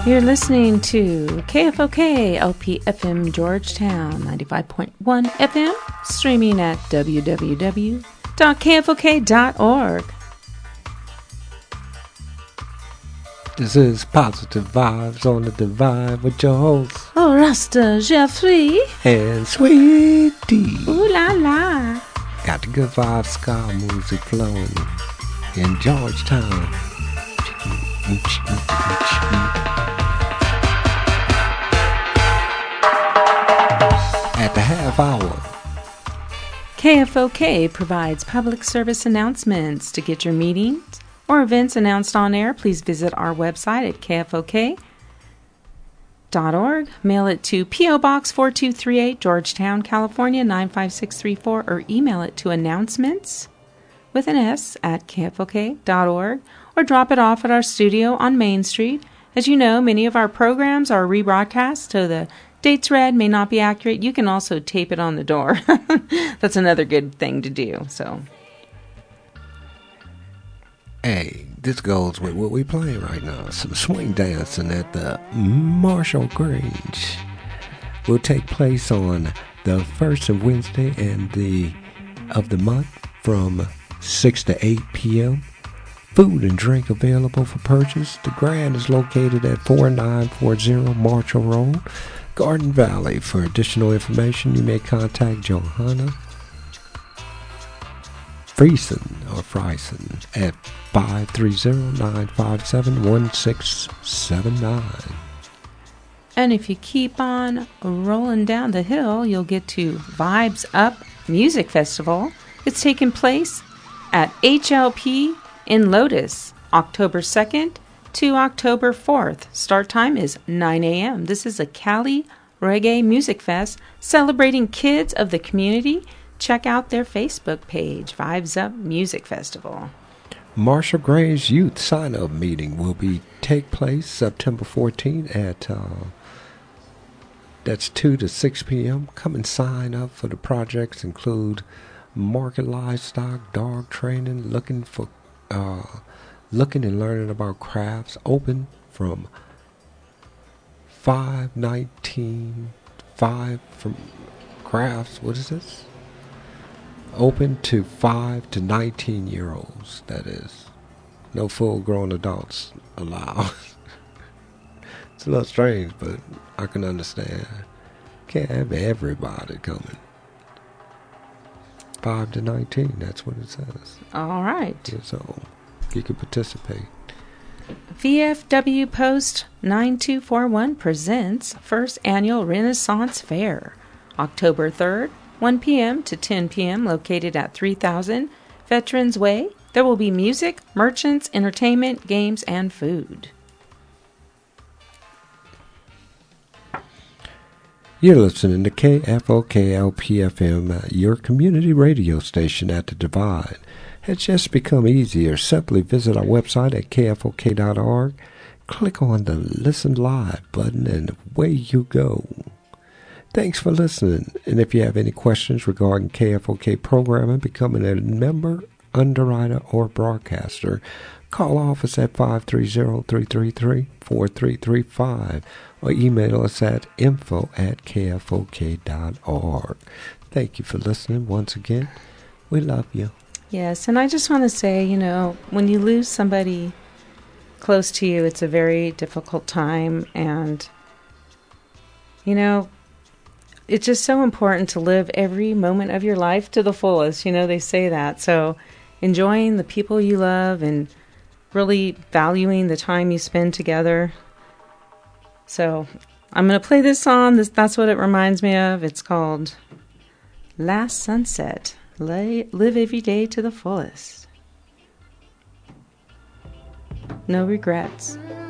You're listening to KFOK LPFM Georgetown 95.1 FM, streaming at www.kfok.org. This is Positive Vibes on the Divide with your hosts, Oh, Rasta Jeffrey and Sweet D. Ooh la la. Got the good vibe ska music flowing in Georgetown. At the half hour, KFOK provides public service announcements. To get your meetings or events announced on air, please visit our website at kfok.org. Mail it to P.O. Box 4238, Georgetown, California 95634, or email it to announcements with an S at kfok.org, or drop it off at our studio on Main Street. As you know, many of our programs are rebroadcast, so the dates read may not be accurate. You can also tape it on the door. That's another good thing to do. So, hey, this goes with what we playing right now. Some swing dancing at the Marshall Grange will take place on the first and Wednesday of the month from 6 to 8 p.m. Food and drink available for purchase. The Grand is located at 4940 Marshall Road, Garden Valley. For additional information, you may contact Johanna Friesen at 530-957-1679. and if you keep on rolling down the hill, you'll get to Vibes Up Music Festival. It's taking place at HLP in Lotus, October 2nd to October 4th. Start time is 9 a.m. This is a Cali Reggae Music Fest celebrating kids of the community. Check out their Facebook page, Vibes Up Music Festival. Marshall Grange Youth Sign-Up Meeting will take place September 14th at that's 2 to 6 p.m. Come and sign up for the projects include market livestock, dog training, looking and learning about crafts, open from 5 from crafts. What is this? Open to 5 to 19-year-olds, that is. No full-grown adults allowed. It's a little strange, but I can understand. Can't have everybody coming. 5 to 19, that's what it says. All right. Yeah, so you can participate. VFW Post 9241 presents First Annual Renaissance Fair, October 3rd, 1 p.m. to 10 p.m., located at 3000 Veterans Way. There will be music, merchants, entertainment, games, and food. You're listening to KFOK-LPFM, your community radio station at the Divide. It's just become easier. Simply visit our website at kfok.org, click on the Listen Live button, and away you go. Thanks for listening. And if you have any questions regarding KFOK programming, becoming a member, underwriter, or broadcaster, call office at 530-333-4335 or email us at info@kfok.org. Thank you for listening once again. We love you. Yes, and I just want to say, when you lose somebody close to you, it's a very difficult time, and, it's just so important to live every moment of your life to the fullest. They say that. So enjoying the people you love and really valuing the time you spend together. So I'm going to play this song. That's what it reminds me of. It's called Last Sunset. Live every day to the fullest. No regrets.